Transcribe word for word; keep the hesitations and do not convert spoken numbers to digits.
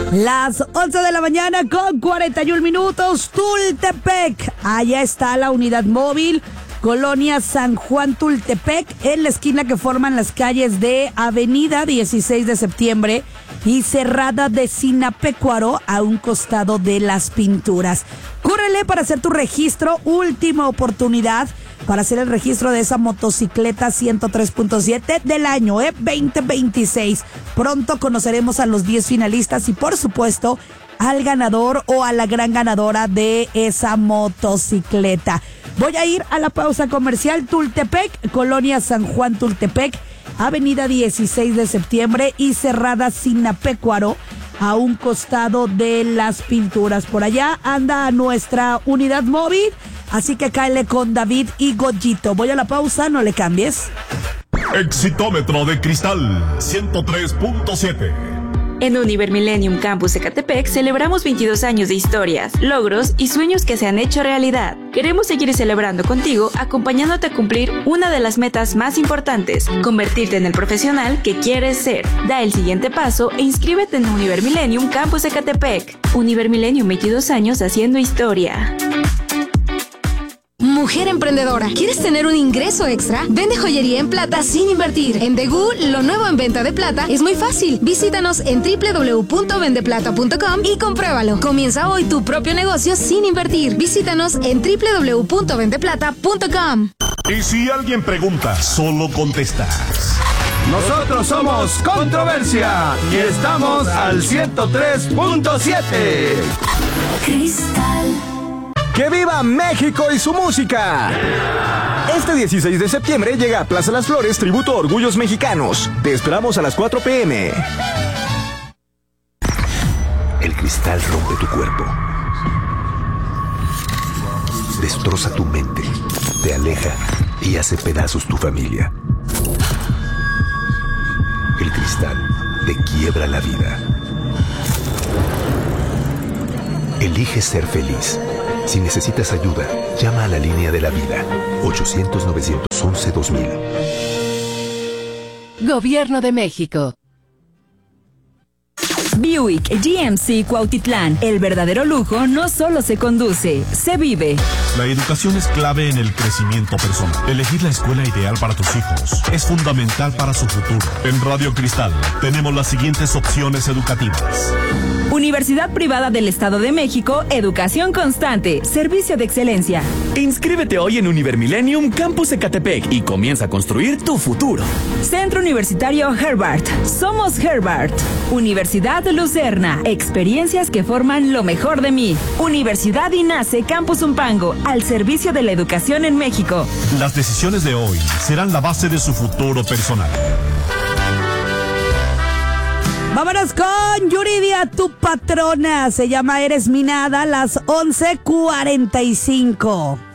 Las once de la mañana con cuarenta y un minutos, Tultepec. Allá está la unidad móvil, Colonia San Juan Tultepec, en la esquina que forman las calles de Avenida dieciséis de septiembre y Cerrada de Sinapecuaro, a un costado de las Pinturas. Cúrrele para hacer tu registro, última oportunidad para hacer el registro de esa motocicleta ciento tres punto siete del año eh, veinte veintiséis. Pronto conoceremos a los diez finalistas y, por supuesto, al ganador o a la gran ganadora de esa motocicleta. Voy a ir a la pausa comercial. Tultepec, Colonia San Juan Tultepec, Avenida dieciséis de septiembre y Cerrada Sinapecuaro, a un costado de las Pinturas. Por allá anda nuestra unidad móvil, así que cáele con David y Goyito. Voy a la pausa, no le cambies. Exitómetro de cristal ciento tres punto siete. En Univer Millennium Campus Ecatepec celebramos veintidós años de historias, logros y sueños que se han hecho realidad. Queremos seguir celebrando contigo, acompañándote a cumplir una de las metas más importantes: convertirte en el profesional que quieres ser. Da el siguiente paso e inscríbete en Univer Millennium Campus Ecatepec. Univer Millennium, veintidós años haciendo historia. Mujer emprendedora, ¿quieres tener un ingreso extra? Vende joyería en plata sin invertir. En Degú, lo nuevo en venta de plata es muy fácil. Visítanos en doble u doble u doble u punto vende plata punto com y compruébalo. Comienza hoy tu propio negocio sin invertir. Visítanos en doble u doble u doble u punto vende plata punto com. Y si alguien pregunta, solo contestas. Nosotros somos Controversia y estamos al ciento tres punto siete. Cristal. ¡Que viva México y su música! Este dieciséis de septiembre llega a Plaza Las Flores tributo a Orgullos Mexicanos. Te esperamos a las cuatro pm. El cristal rompe tu cuerpo. Destroza tu mente, te aleja y hace pedazos tu familia. El cristal te quiebra la vida. Elige ser feliz. Si necesitas ayuda, llama a la línea de la vida, ochocientos, novecientos once, dos mil. Gobierno de México. Buick G M C Cuautitlán. El verdadero lujo no solo se conduce, se vive. La educación es clave en el crecimiento personal. Elegir la escuela ideal para tus hijos es fundamental para su futuro. En Radio Cristal tenemos las siguientes opciones educativas: Universidad Privada del Estado de México, educación constante, servicio de excelencia. Inscríbete hoy en Univer Millennium Campus Ecatepec y comienza a construir tu futuro. Centro Universitario Herbart. Somos Herbart. Universidad Lucerna. Experiencias que forman lo mejor de mí. Universidad INACE Campus Umpango, al servicio de la educación en México. Las decisiones de hoy serán la base de su futuro personal. Vámonos con Yuridia, tu patrona. Se llama Eres mi nada, las once cuarenta y cinco.